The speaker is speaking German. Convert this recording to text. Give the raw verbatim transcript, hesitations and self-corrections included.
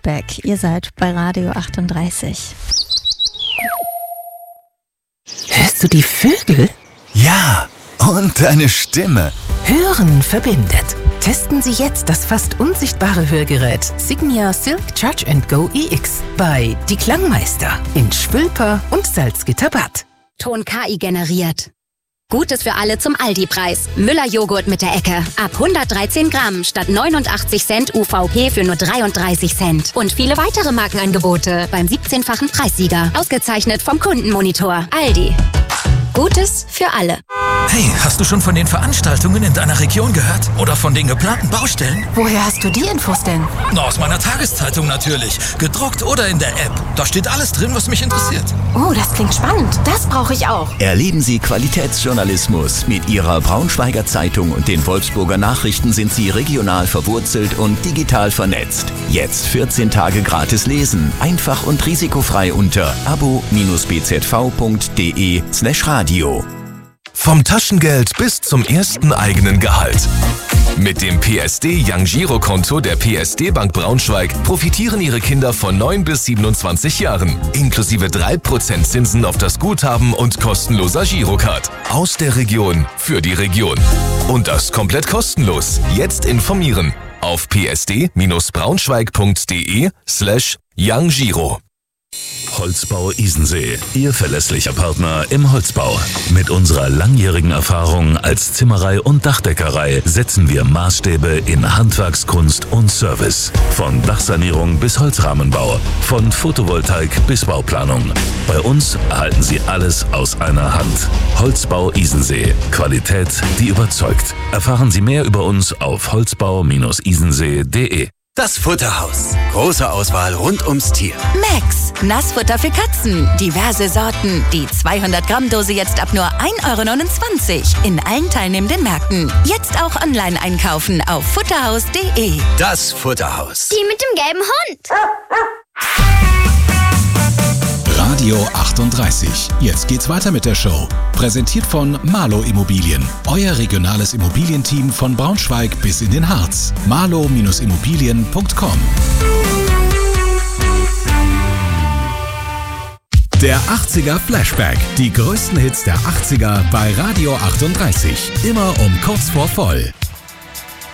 Flashback. Ihr seid bei Radio achtunddreißig. Hörst du die Vögel? Ja, und deine Stimme. Hören verbindet. Testen Sie jetzt das fast unsichtbare Hörgerät Signia Silk Charge and Go E X bei Die Klangmeister in Schwülper und Salzgitterbad. Ton K I generiert. Gutes für alle zum Aldi-Preis. Müller-Joghurt mit der Ecke. Ab hundertdreizehn Gramm statt neunundachtzig Cent U V P für nur dreiunddreißig Cent. Und viele weitere Markenangebote beim siebzehnfachen Preissieger. Ausgezeichnet vom Kundenmonitor. Aldi. Gutes für alle. Hey, hast du schon von den Veranstaltungen in deiner Region gehört? Oder von den geplanten Baustellen? Woher hast du die Infos denn? Na, aus meiner Tageszeitung natürlich. Gedruckt oder in der App. Da steht alles drin, was mich interessiert. Oh, das klingt spannend. Das brauche ich auch. Erleben Sie Qualitätsjournalismus. Mit Ihrer Braunschweiger Zeitung und den Wolfsburger Nachrichten sind Sie regional verwurzelt und digital vernetzt. Jetzt vierzehn Tage gratis lesen. Einfach und risikofrei unter abo-bzv.de slash radio. Vom Taschengeld bis zum ersten eigenen Gehalt. Mit dem P S D Young Giro Konto der P S D Bank Braunschweig profitieren Ihre Kinder von neun bis siebenundzwanzig Jahren. Inklusive drei Prozent Zinsen auf das Guthaben und kostenloser Girocard. Aus der Region für die Region. Und das komplett kostenlos. Jetzt informieren auf psd-braunschweig.de slash Young Giro. Holzbau Isensee, Ihr verlässlicher Partner im Holzbau. Mit unserer langjährigen Erfahrung als Zimmerei und Dachdeckerei setzen wir Maßstäbe in Handwerkskunst und Service. Von Dachsanierung bis Holzrahmenbau, von Photovoltaik bis Bauplanung. Bei uns erhalten Sie alles aus einer Hand. Holzbau Isensee, Qualität, die überzeugt. Erfahren Sie mehr über uns auf holzbau isensee punkt de. Das Futterhaus. Große Auswahl rund ums Tier. Max, Nassfutter für Katzen. Diverse Sorten. Die zweihundert Gramm Dose jetzt ab nur ein Euro neunundzwanzig. In allen teilnehmenden Märkten. Jetzt auch online einkaufen auf futterhaus punkt de. Das Futterhaus. Die mit dem gelben Hund. Radio achtunddreißig. Jetzt geht's weiter mit der Show. Präsentiert von Marlow Immobilien. Euer regionales Immobilienteam von Braunschweig bis in den Harz. marlow Immobilien punkt com. Der achtziger Flashback. Die größten Hits der achtziger bei Radio achtunddreißig. Immer um kurz vor voll.